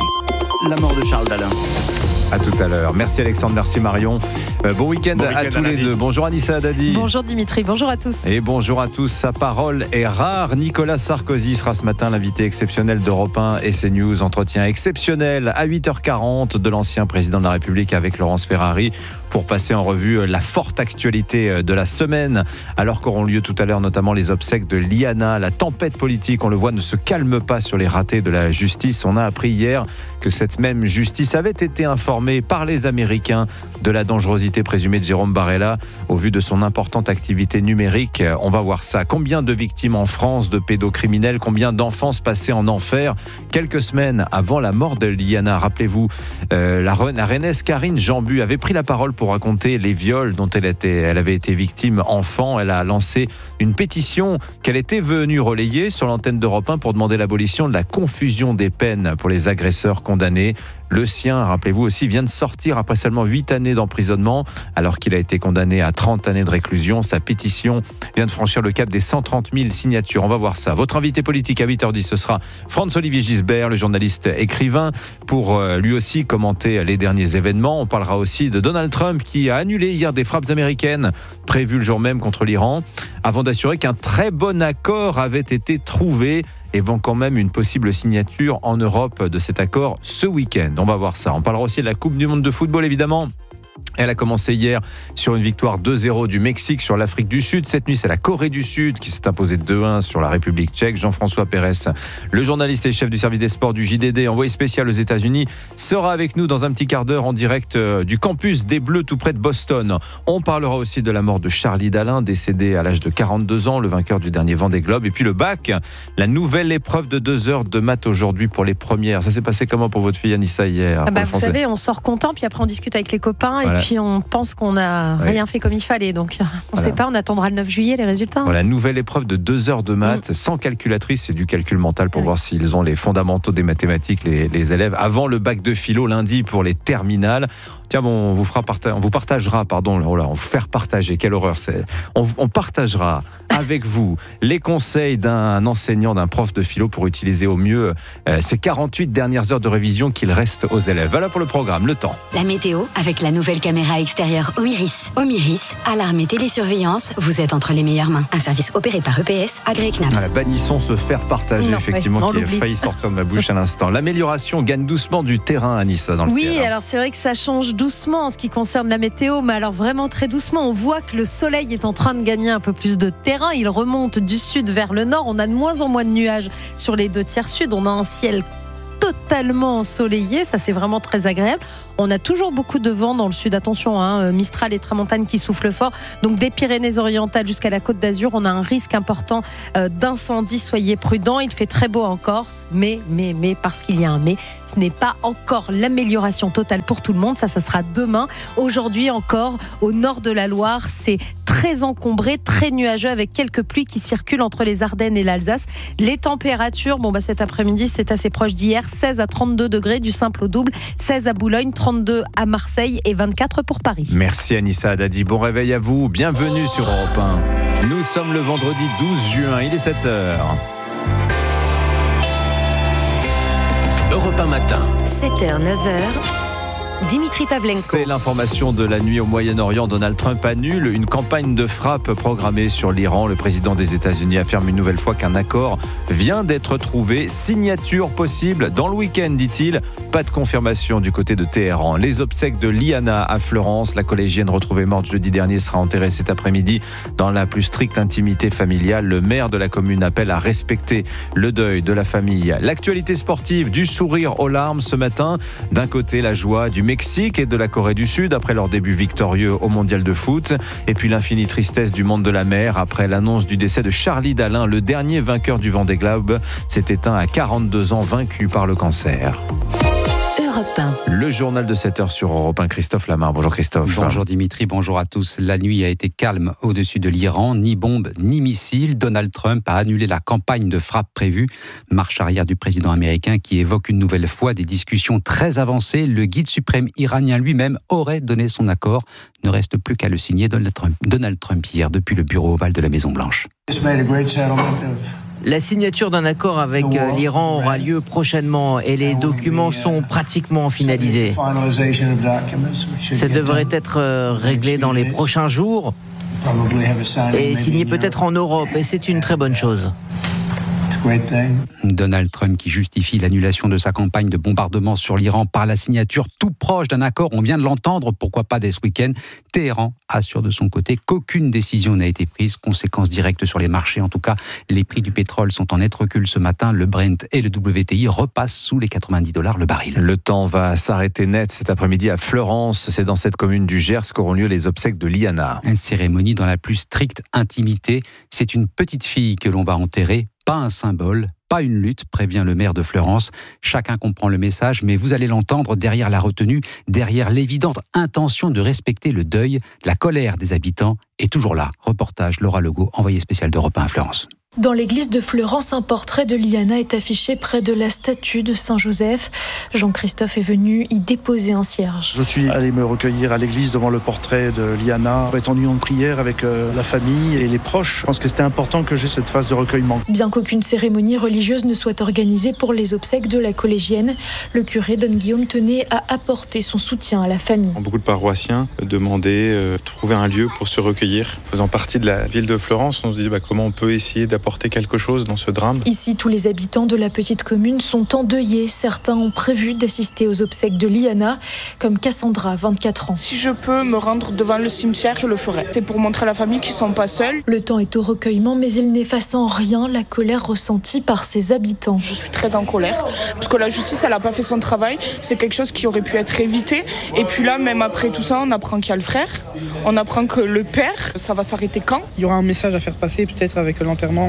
La mort de Charles Dalin. À tout à l'heure. Merci Alexandre, merci Marion. Euh, bon week-end bon à week-end tous à les vie. deux. Bonjour Anissa Dadi. Bonjour Dimitri, bonjour à tous. Et bonjour à tous. Sa parole est rare. Nicolas Sarkozy sera ce matin l'invité exceptionnel d'Europe un et CNews. Entretien exceptionnel à huit heures quarante de l'ancien président de la République avec Laurence Ferrari pour passer en revue la forte actualité de la semaine, alors qu'auront lieu tout à l'heure notamment les obsèques de Liana. La tempête politique, on le voit, ne se calme pas sur les ratés de la justice. On a appris hier que cette même justice avait été informée par les Américains de la dangerosité présumée de Jérôme Barella au vu de son importante activité numérique. On va voir ça. Combien de victimes en France de pédocriminels? Combien d'enfants passés en enfer quelques semaines avant la mort de Liana? Rappelez-vous, euh, la, la reinaise Karine Jambu avait pris la parole pour raconter les viols dont elle, était, elle avait été victime enfant. Elle a lancé une pétition qu'elle était venue relayer sur l'antenne d'Europe un pour demander l'abolition de la confusion des peines pour les agresseurs condamnés. Le sien, rappelez-vous aussi, vient de sortir après seulement huit années d'emprisonnement, alors qu'il a été condamné à trente années de réclusion. Sa pétition vient de franchir le cap des cent trente mille signatures. On va voir ça. Votre invité politique à huit heures dix, ce sera Franz-Olivier Gisbert, le journaliste écrivain, pour euh, lui aussi commenter les derniers événements. On parlera aussi de Donald Trump qui a annulé hier des frappes américaines prévues le jour même contre l'Iran, avant d'assurer qu'un très bon accord avait été trouvé, et vont quand même une possible signature en Europe de cet accord ce week-end. On va voir ça. On parlera aussi de la Coupe du Monde de football, évidemment. Elle a commencé hier sur une victoire deux zéro du Mexique sur l'Afrique du Sud. Cette nuit, c'est la Corée du Sud qui s'est imposée deux un sur la République tchèque. Jean-François Pérez, le journaliste et chef du service des sports du J D D, envoyé spécial aux États-Unis, sera avec nous dans un petit quart d'heure en direct du campus des Bleus tout près de Boston. On parlera aussi de la mort de Charlie Dalin, décédé à l'âge de quarante-deux ans, le vainqueur du dernier Vendée Globe. Et puis le bac, la nouvelle épreuve de deux heures de maths aujourd'hui pour les premières. Ça s'est passé comment pour votre fille Anissa hier? Ah bah, vous savez, on sort content, puis après on discute avec les copains. Voilà, puis on pense qu'on n'a Ouais. rien fait comme il fallait. Donc on ne Voilà. sait pas, on attendra le neuf juillet les résultats. Voilà, nouvelle épreuve de deux heures de maths, Mm. sans calculatrice, c'est du calcul mental pour voir s'ils ont les fondamentaux des mathématiques, les, les élèves, avant le bac de philo lundi pour les terminales. Tiens, bon, on vous fera parta- on vous partagera, pardon, oh là, on vous faire partager, quelle horreur c'est. On, on partagera avec vous les conseils d'un enseignant, d'un prof de philo pour utiliser au mieux euh, ces quarante-huit dernières heures de révision qu'il reste aux élèves. Voilà pour le programme, le temps. La météo avec la nouvelle caméra extérieure Omiris. Omiris, alarme et télésurveillance, vous êtes entre les meilleures mains. Un service opéré par E P S, agréé CNAPS. Voilà, bannissons se faire partager, Non, effectivement, ouais, on qui a l'oublie. failli sortir de ma bouche à l'instant. L'amélioration gagne doucement du terrain, Anissa, dans le Oui, ciel. alors c'est vrai que ça change doucement en ce qui concerne la météo, mais alors vraiment très doucement. On voit que le soleil est en train de gagner un peu plus de terrain. Il remonte du sud vers le nord. On a de moins en moins de nuages sur les deux tiers sud. On a un ciel totalement ensoleillé, ça c'est vraiment très agréable. On a toujours beaucoup de vent dans le sud, attention, hein, Mistral et Tramontane qui soufflent fort, donc des Pyrénées-Orientales jusqu'à la Côte d'Azur, on a un risque important euh, d'incendie, soyez prudents. Il fait très beau en Corse, mais, mais, mais, parce qu'il y a un mais, ce n'est pas encore l'amélioration totale pour tout le monde, ça, ça sera demain. Aujourd'hui encore, au nord de la Loire, c'est très encombré, très nuageux, avec quelques pluies qui circulent entre les Ardennes et l'Alsace. Les températures, bon bah cet après-midi, c'est assez proche d'hier, seize à trente-deux degrés du simple au double, seize à Boulogne, trente-deux à Marseille et vingt-quatre pour Paris. Merci Anissa Haddadi, bon réveil à vous, bienvenue sur Europe un. Nous sommes le vendredi douze juin, il est sept heures. Europe un matin. sept heures, neuf heures. Dimitri Pavlenko. C'est l'information de la nuit au Moyen-Orient. Donald Trump annule une campagne de frappe programmée sur l'Iran. Le président des États-Unis affirme une nouvelle fois qu'un accord vient d'être trouvé. Signature possible dans le week-end, dit-il. Pas de confirmation du côté de Téhéran. Les obsèques de Liana à Florence, la collégienne retrouvée morte jeudi dernier, sera enterrée cet après-midi dans la plus stricte intimité familiale. Le maire de la commune appelle à respecter le deuil de la famille. L'actualité sportive, du sourire aux larmes ce matin. D'un côté, la joie du Mexique et de la Corée du Sud après leur début victorieux au mondial de foot. Et puis l'infinie tristesse du monde de la mer après l'annonce du décès de Charlie Dalin, le dernier vainqueur du Vendée Globe, s'est éteint à quarante-deux ans, vaincu par le cancer. Europe un. Le journal de sept heures sur Europe un, Christophe Lamar. Bonjour Christophe. Bonjour Dimitri, bonjour à tous. La nuit a été calme au-dessus de l'Iran. Ni bombe, ni missile. Donald Trump a annulé la campagne de frappe prévue. Marche arrière du président américain qui évoque une nouvelle fois des discussions très avancées. Le guide suprême iranien lui-même aurait donné son accord. Ne reste plus qu'à le signer. Donald Trump, Donald Trump hier depuis le bureau ovale de la Maison-Blanche. La signature d'un accord avec l'Iran aura lieu prochainement et les documents sont pratiquement finalisés. Ça devrait être réglé dans les prochains jours et signé peut-être en Europe, et c'est une très bonne chose. Donald Trump qui justifie l'annulation de sa campagne de bombardement sur l'Iran par la signature tout proche d'un accord. On vient de l'entendre, pourquoi pas dès ce week-end. Téhéran assure de son côté qu'aucune décision n'a été prise. Conséquence directe sur les marchés. En tout cas, les prix du pétrole sont en net recul ce matin. Le Brent et le W T I repassent sous les quatre-vingt-dix dollars le baril. Le temps va s'arrêter net cet après-midi à Fleurance. C'est dans cette commune du Gers qu'auront lieu les obsèques de Liana. Une cérémonie dans la plus stricte intimité. C'est une petite fille que l'on va enterrer. Pas un symbole, pas une lutte, prévient le maire de Fleurance. Chacun comprend le message, mais vous allez l'entendre derrière la retenue, derrière l'évidente intention de respecter le deuil, la colère des habitants est toujours là. Reportage Laura Legault, envoyée spéciale d'Europe un à Fleurance. Dans l'église de Fleurance, un portrait de Liana est affiché près de la statue de Saint-Joseph. Jean-Christophe est venu y déposer un cierge. Je suis allé me recueillir à l'église devant le portrait de Liana, pour être en union de prière avec euh, la famille et les proches. Je pense que c'était important que j'ai cette phase de recueillement. Bien qu'aucune cérémonie religieuse ne soit organisée pour les obsèques de la collégienne, le curé Don Guillaume tenait à apporter son soutien à la famille. Beaucoup de paroissiens demandaient euh, trouver un lieu pour se recueillir. Faisant partie de la ville de Fleurance, on se dit bah, comment on peut essayer d'apporter apporter quelque chose dans ce drame. Ici, tous les habitants de la petite commune sont endeuillés. Certains ont prévu d'assister aux obsèques de Liana, comme Cassandra, vingt-quatre ans. Si je peux me rendre devant le cimetière, je le ferai. C'est pour montrer à la famille qu'ils ne sont pas seuls. Le temps est au recueillement, mais il n'efface en rien la colère ressentie par ses habitants. Je suis très en colère, parce que la justice, elle n'a pas fait son travail. C'est quelque chose qui aurait pu être évité. Et puis là, même après tout ça, on apprend qu'il y a le frère, on apprend que le père, ça va s'arrêter quand ? Il y aura un message à faire passer, peut-être avec l'enterrement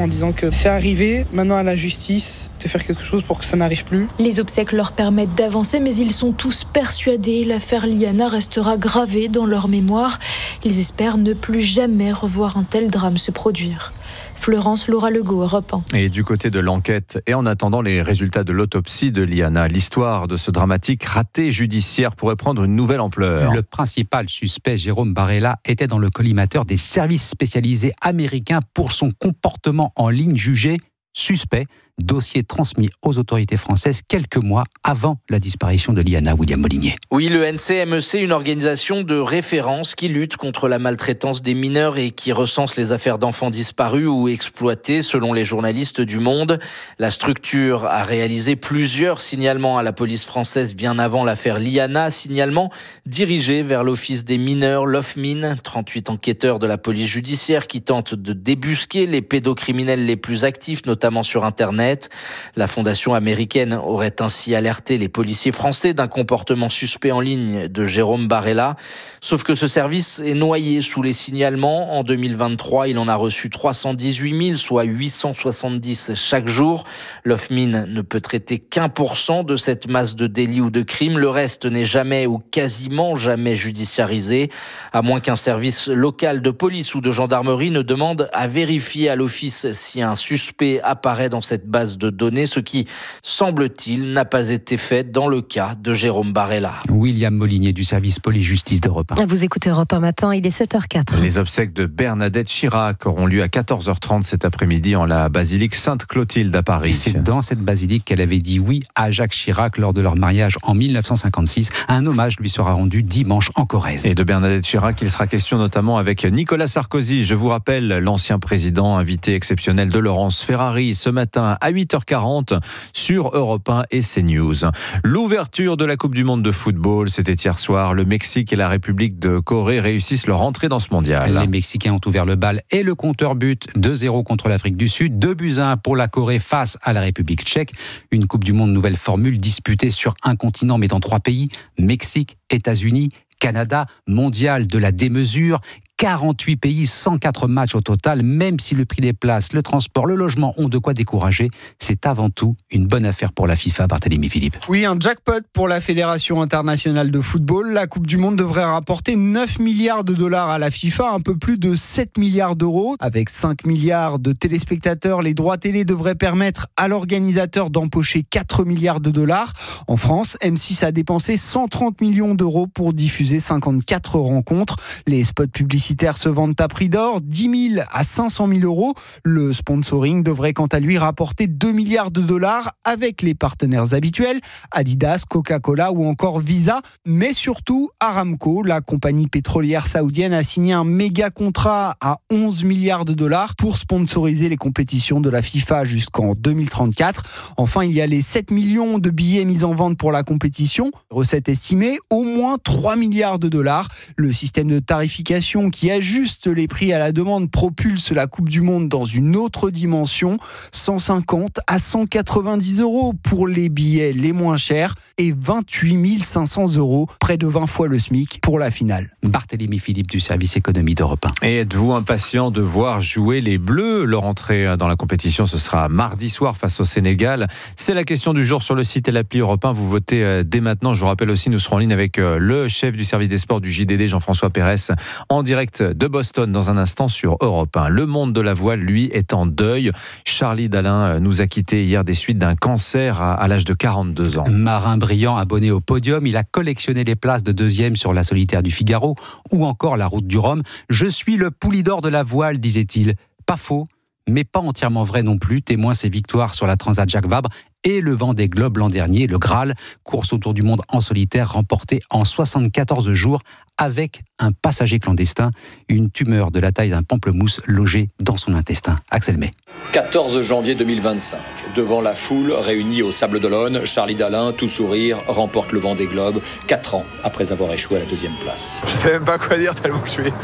en disant que c'est arrivé, maintenant à la justice de faire quelque chose pour que ça n'arrive plus. Les obsèques leur permettent d'avancer, mais ils sont tous persuadés l'affaire Liana restera gravée dans leur mémoire. Ils espèrent ne plus jamais revoir un tel drame se produire. Florence Laura Legault, Europe un. Et du côté de l'enquête, et en attendant les résultats de l'autopsie de Liana, l'histoire de ce dramatique raté judiciaire pourrait prendre une nouvelle ampleur. Le principal suspect, Jérôme Barella, était dans le collimateur des services spécialisés américains pour son comportement en ligne jugé suspect. Dossier transmis aux autorités françaises quelques mois avant la disparition de Liana. William Molinier. Oui, le N C M E C, une organisation de référence qui lutte contre la maltraitance des mineurs et qui recense les affaires d'enfants disparus ou exploités selon les journalistes du Monde. La structure a réalisé plusieurs signalements à la police française bien avant l'affaire Liana, signalements dirigés vers l'Office des mineurs, l'O F M I N, trente-huit enquêteurs de la police judiciaire qui tentent de débusquer les pédocriminels les plus actifs, notamment sur Internet. La fondation américaine aurait ainsi alerté les policiers français d'un comportement suspect en ligne de Jérôme Barella. Sauf que ce service est noyé sous les signalements. En deux mille vingt-trois, il en a reçu trois cent dix-huit mille, soit huit cent soixante-dix chaque jour. L'O F M I N ne peut traiter qu'un pour cent de cette masse de délits ou de crimes. Le reste n'est jamais ou quasiment jamais judiciarisé, à moins qu'un service local de police ou de gendarmerie ne demande à vérifier à l'office si un suspect apparaît dans cette base de données, ce qui, semble-t-il, n'a pas été fait dans le cas de Jérôme Barella. William Molinier du service police-justice d'Europe un. Vous écoutez Europe un matin, il est sept heures quatre. Les obsèques de Bernadette Chirac auront lieu à quatorze heures trente cet après-midi en la basilique Sainte-Clotilde à Paris. C'est dans cette basilique qu'elle avait dit oui à Jacques Chirac lors de leur mariage en mille neuf cent cinquante-six. Un hommage lui sera rendu dimanche en Corrèze. Et de Bernadette Chirac, il sera question notamment avec Nicolas Sarkozy. Je vous rappelle, l'ancien président, invité exceptionnel de Laurence Ferrari ce matin à huit heures quarante sur Europe un et CNews. L'ouverture de la Coupe du Monde de football, c'était hier soir. Le Mexique et la République de Corée réussissent leur entrée dans ce mondial. Les Mexicains ont ouvert le bal et le compteur but. deux zéro contre l'Afrique du Sud, deux buts à un pour la Corée face à la République tchèque. Une Coupe du Monde nouvelle formule disputée sur un continent mais dans trois pays, Mexique, États-Unis, Canada, mondial de la démesure. quarante-huit pays, cent quatre matchs au total, même si le prix des places, le transport, le logement ont de quoi décourager, c'est avant tout une bonne affaire pour la FIFA, Barthélémy Philippe. Oui, un jackpot pour la Fédération internationale de football. La Coupe du Monde devrait rapporter neuf milliards de dollars à la FIFA, un peu plus de sept milliards d'euros. Avec cinq milliards de téléspectateurs, les droits télé devraient permettre à l'organisateur d'empocher quatre milliards de dollars. En France, M six a dépensé cent trente millions d'euros pour diffuser cinquante-quatre rencontres. Les spots publicitaires se vendent à prix d'or, dix mille à cinq cent mille euros. Le sponsoring devrait quant à lui rapporter deux milliards de dollars avec les partenaires habituels, Adidas, Coca-Cola ou encore Visa. Mais surtout, Aramco, la compagnie pétrolière saoudienne, a signé un méga contrat à onze milliards de dollars pour sponsoriser les compétitions de la FIFA jusqu'en deux mille trente-quatre. Enfin, il y a les sept millions de billets mis en vente pour la compétition. Recette estimée, au moins trois milliards de dollars. Le système de tarification qui ajuste les prix à la demande propulse la Coupe du Monde dans une autre dimension. cent cinquante à cent quatre-vingt-dix euros pour les billets les moins chers et vingt-huit mille cinq cents euros, près de vingt fois le SMIC pour la finale. Barthélémy Philippe du service économie d'Europe un. Et êtes-vous impatient de voir jouer les Bleus? Leur entrée dans la compétition, ce sera mardi soir face au Sénégal. C'est la question du jour sur le site et l'appli Europe un. Vous votez dès maintenant. Je vous rappelle aussi, nous serons en ligne avec le chef du service des sports du J D D, Jean-François Pérez, en direct de Boston dans un instant sur Europe un. Le monde de la voile, lui, est en deuil. Charlie Dalin nous a quittés hier des suites d'un cancer à, à l'âge de quarante-deux ans. Marin brillant, abonné au podium, il a collectionné les places de deuxième sur la Solitaire du Figaro ou encore la Route du Rhum. Je suis le Poulidor de la voile, disait-il. Pas faux, mais pas entièrement vrai non plus. Témoin ses victoires sur la Transat Jacques Vabre et le Vendée Globe l'an dernier, le Graal, course autour du monde en solitaire remportée en soixante-quatorze jours avec un passager clandestin, une tumeur de la taille d'un pamplemousse logée dans son intestin. Axel May. quatorze janvier deux mille vingt-cinq, devant la foule réunie au Sable d'Olonne, Charlie Dalin, tout sourire, remporte le Vendée Globe, quatre ans après avoir échoué à la deuxième place. Je sais même pas quoi dire tellement je suis,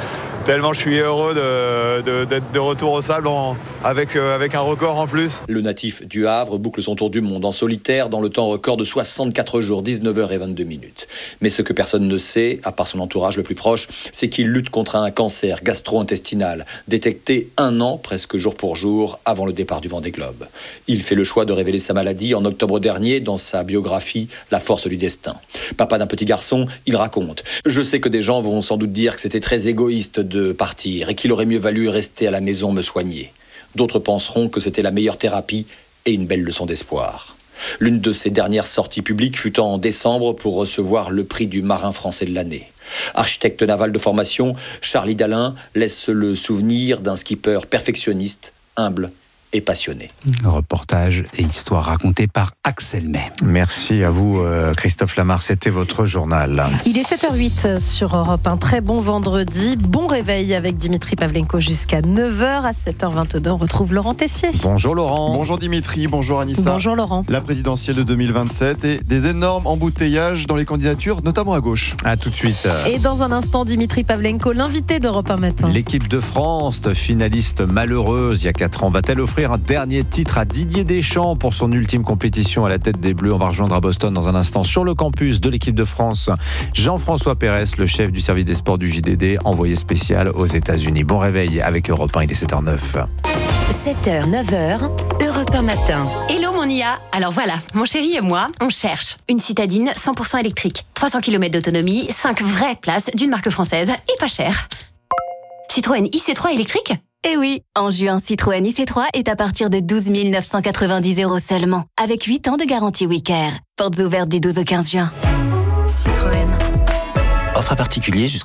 Tellement je suis heureux de, de, d'être de retour au sable en, avec, euh, avec un record en plus. Le natif du Havre boucle son tour du monde en solitaire dans le temps record de soixante-quatre jours, dix-neuf heures vingt-deux minutes. Mais ce que personne ne sait, à part son entourage le plus proche, c'est qu'il lutte contre un cancer gastro-intestinal, détecté un an, presque jour pour jour, avant le départ du Vendée Globe. Il fait le choix de révéler sa maladie en octobre dernier dans sa biographie « La force du destin ». Papa d'un petit garçon, il raconte « Je sais que des gens vont sans doute dire que c'était très égoïste de partir et qu'il aurait mieux valu rester à la maison me soigner. D'autres penseront que c'était la meilleure thérapie et une belle leçon d'espoir. » L'une de ses dernières sorties publiques fut en décembre pour recevoir le prix du marin français de l'année. Architecte naval de formation, Charlie Dalin laisse le souvenir d'un skipper perfectionniste, humble et passionné. Reportage et histoire racontée par Axel May. Merci à vous Christophe Lamar, c'était votre journal. Il est sept heures huit sur Europe un. Très bon vendredi, bon réveil avec Dimitri Pavlenko jusqu'à neuf heures. À sept heures vingt-deux, on retrouve Laurent Tessier. Bonjour Laurent. Bonjour Dimitri, bonjour Anissa. Bonjour Laurent. La présidentielle de deux mille vingt-sept et des énormes embouteillages dans les candidatures, notamment à gauche. À tout de suite. Et dans un instant, Dimitri Pavlenko, l'invité d'Europe un matin. L'équipe de France, finaliste malheureuse il y a quatre ans, va-t-elle offrir un dernier titre à Didier Deschamps pour son ultime compétition à la tête des Bleus? On va rejoindre à Boston dans un instant sur le campus de l'équipe de France Jean-François Pérez, le chef du service des sports du J D D, envoyé spécial aux États-Unis. Bon réveil avec Europe un, il est sept heures neuf. sept heures, neuf heures, Europe un matin. Hello mon I A. Alors voilà, mon chéri et moi, on cherche une citadine cent pour cent électrique, trois cents kilomètres d'autonomie, cinq vraies places d'une marque française et pas cher. Citroën I C trois électrique? Eh oui, en juin, Citroën I C trois est à partir de douze mille neuf cent quatre-vingt-dix euros seulement, avec huit ans de garantie Wicare. Portes ouvertes du douze au quinze juin. Citroën. Offre à particulier jusqu'au